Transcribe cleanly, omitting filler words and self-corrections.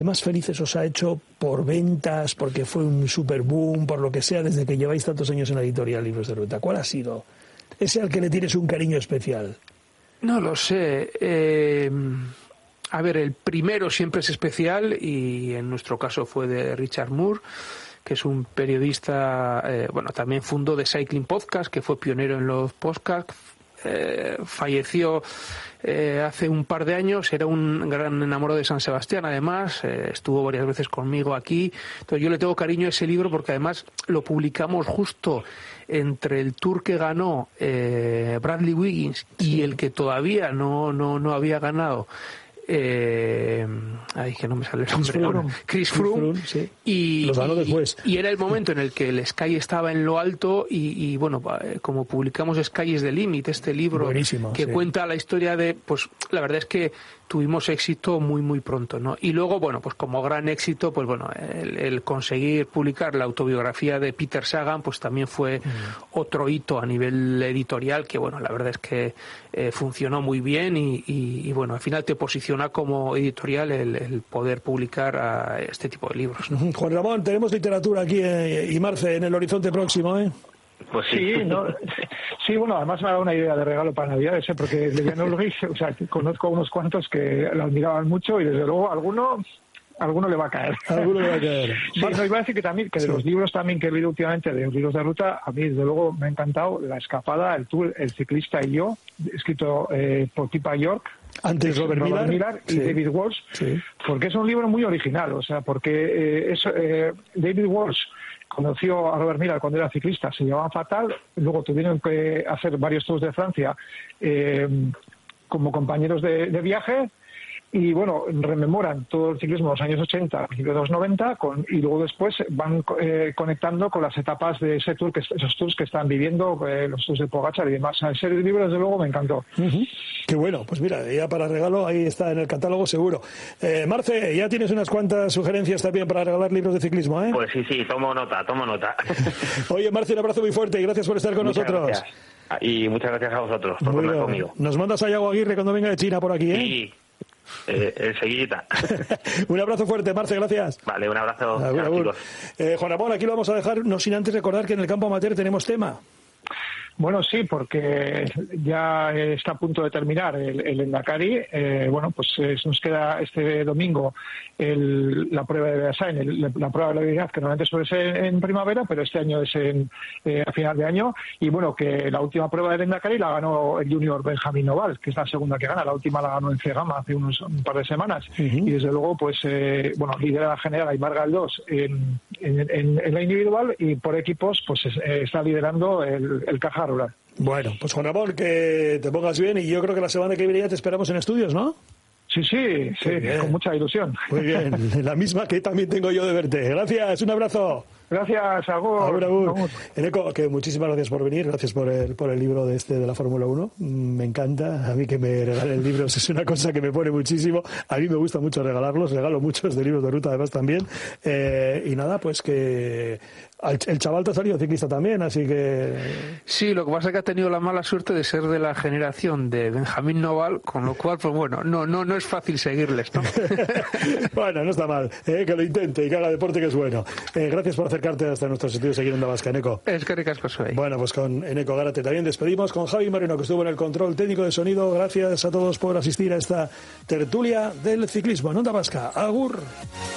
más felices os ha hecho por ventas, porque fue un super boom, por lo que sea, desde que lleváis tantos años en la editorial Libros de Ruta? ¿Cuál ha sido ese al que le tienes un cariño especial? No lo sé. A ver, el primero siempre es especial y en nuestro caso fue de Richard Moore, que es un periodista, también fundó The Cycling Podcast, que fue pionero en los podcasts. Falleció hace un par de años, era un gran enamorado de San Sebastián, además, estuvo varias veces conmigo aquí. Entonces yo le tengo cariño a ese libro porque además lo publicamos justo entre el Tour que ganó Bradley Wiggins y el que todavía no había ganado. Que no me sale el nombre. Chris Froome, sí. Y los ganó después. Y era el momento en el que el Sky estaba en lo alto y como publicamos Sky is the Limit, este libro buenísimo, que cuenta la historia de, pues la verdad es que tuvimos éxito muy muy pronto, ¿no? Y luego, pues como gran éxito, el conseguir publicar la autobiografía de Peter Sagan, pues también fue otro hito a nivel editorial que, la verdad es que funcionó muy bien y al final te posiciona como editorial el poder publicar a este tipo de libros, ¿no? Juan Ramón, tenemos literatura aquí y Marce en el horizonte próximo, ¿eh? Pues sí, además me ha dado una idea de regalo para Navidad porque de Jan Ullrich, conozco unos cuantos que lo admiraban mucho y desde luego alguno le va a caer. Sí, iba a decir que también, que de los libros también que he leído últimamente, de Libros de Ruta, a mí desde luego me ha encantado La Escapada, el Tour, El Ciclista y yo, escrito por Pippa York. Antes Robert Millar y David Walsh, porque es un libro muy original, porque David Walsh conoció a Robert Millar cuando era ciclista, se llevaban fatal, luego tuvieron que hacer varios Tours de Francia como compañeros de viaje y rememoran todo el ciclismo de los años 80, principios de los 90 y luego después van conectando con las etapas de ese tour, esos tours que están viviendo, los tours de Pogačar y demás. Ese libro desde luego me encantó. Qué bueno, pues mira, ya para regalo ahí está en el catálogo seguro. Marce, ya tienes unas cuantas sugerencias también para regalar libros de ciclismo, ¿eh? Pues sí, tomo nota. Oye, Marce, un abrazo muy fuerte y gracias por estar con nosotros. Gracias. Y muchas gracias a vosotros por contar conmigo. Nos mandas a Yago Aguirre cuando venga de China por aquí, ¿eh? Sí. Enseguidita. Un abrazo fuerte, Marce, gracias. Vale, un abrazo. Chao, chicos. Juan Ramón, aquí lo vamos a dejar, no sin antes recordar que en el campo amateur tenemos tema. Bueno, sí, porque ya está a punto de terminar el Endacari. Nos queda este domingo la prueba de Beasain, la prueba de la habilidad, que normalmente suele ser en primavera, pero este año es a final de año. Y que la última prueba del Endacari la ganó el junior Benjamín Noval, que es la segunda que gana. La última la ganó en Cegama hace un par de semanas. Y desde luego, lidera la general Aimar Galdós en la individual y por equipos, está liderando el Caja Rural. Bueno, pues Juan Ramón, que te pongas bien y yo creo que la semana que viene ya te esperamos en estudios, ¿no? Sí, con mucha ilusión. Muy bien, la misma que también tengo yo de verte. Gracias, un abrazo. Gracias, Agur. Eneco, que muchísimas gracias por venir, gracias por el libro de la Fórmula 1. Me encanta, a mí que me regalen libros es una cosa que me pone muchísimo. A mí me gusta mucho regalarlos, regalo muchos de libros de ruta además también. Y nada, pues que el chaval te ha salido ciclista también, así que... Sí, lo que pasa es que ha tenido la mala suerte de ser de la generación de Benjamín Noval, con lo cual, no es fácil seguirles, ¿no? Bueno, no está mal, que lo intente y que haga deporte, que es bueno. Gracias por acercarte hasta nuestros estudios aquí en Onda Vasca, Eneco. Es que ricasco soy. Bueno, pues con Eneco Gárate también despedimos, con Javi Moreno, que estuvo en el control técnico de sonido. Gracias a todos por asistir a esta tertulia del ciclismo en Onda Vasca. Agur.